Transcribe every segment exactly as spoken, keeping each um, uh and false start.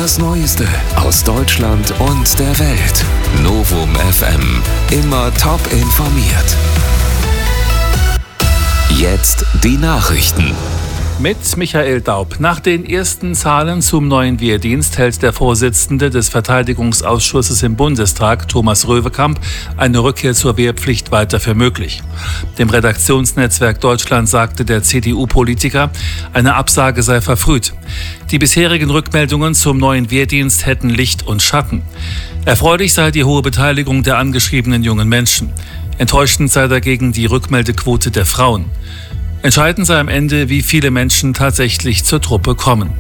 Das Neueste aus Deutschland und der Welt. Novum F M. Immer top informiert. Jetzt die Nachrichten. Mit Michael Daub. Nach den ersten Zahlen zum neuen Wehrdienst hält der Vorsitzende des Verteidigungsausschusses im Bundestag, Thomas Röwekamp, eine Rückkehr zur Wehrpflicht weiter für möglich. Dem Redaktionsnetzwerk Deutschland sagte der C D U-Politiker, eine Absage sei verfrüht. Die bisherigen Rückmeldungen zum neuen Wehrdienst hätten Licht und Schatten. Erfreulich sei die hohe Beteiligung der angeschriebenen jungen Menschen. Enttäuschend sei dagegen die Rückmeldequote der Frauen. Entscheidend sei am Ende, wie viele Menschen tatsächlich zur Truppe kommen.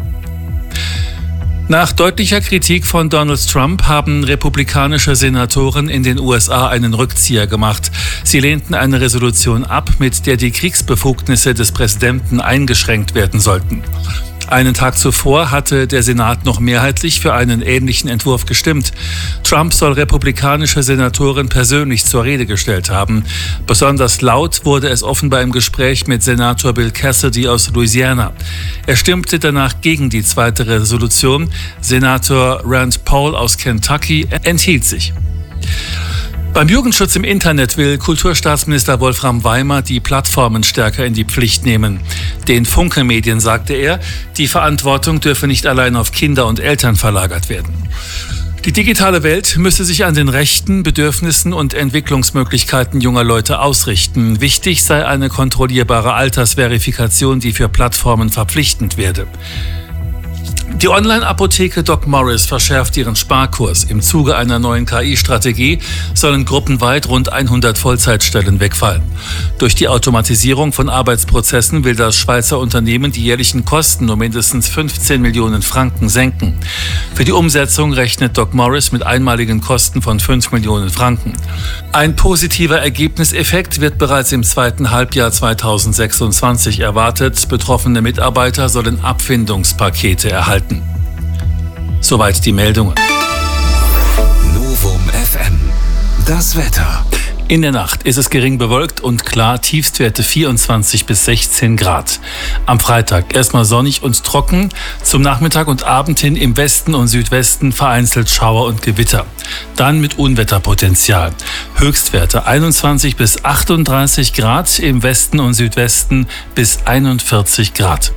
Nach deutlicher Kritik von Donald Trump haben republikanische Senatoren in den U S A einen Rückzieher gemacht. Sie lehnten eine Resolution ab, mit der die Kriegsbefugnisse des Präsidenten eingeschränkt werden sollten. Einen Tag zuvor hatte der Senat noch mehrheitlich für einen ähnlichen Entwurf gestimmt. Trump soll republikanische Senatoren persönlich zur Rede gestellt haben. Besonders laut wurde es offenbar im Gespräch mit Senator Bill Cassidy aus Louisiana. Er stimmte danach gegen die zweite Resolution. Senator Rand Paul aus Kentucky enthielt sich. Beim Jugendschutz im Internet will Kulturstaatsminister Wolfram Weimer die Plattformen stärker in die Pflicht nehmen. Den Funke-Medien sagte er, die Verantwortung dürfe nicht allein auf Kinder und Eltern verlagert werden. Die digitale Welt müsse sich an den Rechten, Bedürfnissen und Entwicklungsmöglichkeiten junger Leute ausrichten. Wichtig sei eine kontrollierbare Altersverifikation, die für Plattformen verpflichtend werde. Die Online-Apotheke Doc Morris verschärft ihren Sparkurs. Im Zuge einer neuen K I-Strategie sollen gruppenweit rund hundert Vollzeitstellen wegfallen. Durch die Automatisierung von Arbeitsprozessen will das Schweizer Unternehmen die jährlichen Kosten um mindestens fünfzehn Millionen Franken senken. Für die Umsetzung rechnet Doc Morris mit einmaligen Kosten von fünf Millionen Franken. Ein positiver Ergebniseffekt wird bereits im zweiten Halbjahr zweitausendsechsundzwanzig erwartet. Betroffene Mitarbeiter sollen Abfindungspakete erhalten. Soweit die Meldungen. Novum F M. Das Wetter. In der Nacht ist es gering bewölkt und klar, Tiefstwerte vierundzwanzig bis sechzehn Grad. Am Freitag erstmal sonnig und trocken, zum Nachmittag und Abend hin im Westen und Südwesten vereinzelt Schauer und Gewitter. Dann mit Unwetterpotenzial. Höchstwerte einundzwanzig bis achtunddreißig Grad, im Westen und Südwesten bis einundvierzig Grad.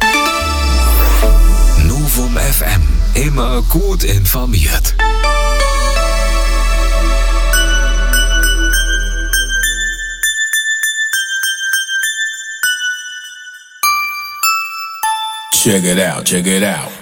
Novum F M. Immer gut informiert. Check it out, check it out.